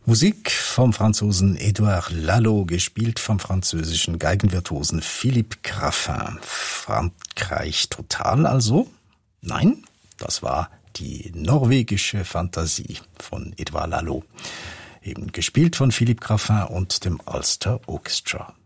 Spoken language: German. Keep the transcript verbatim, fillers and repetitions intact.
Musik vom Franzosen Édouard Lalo, gespielt vom französischen Geigenvirtuosen Philippe Graffin. Frankreich total also? Nein, das war die norwegische Fantasie von Édouard Lalo. Eben gespielt von Philippe Graffin und dem Ulster Orchestra.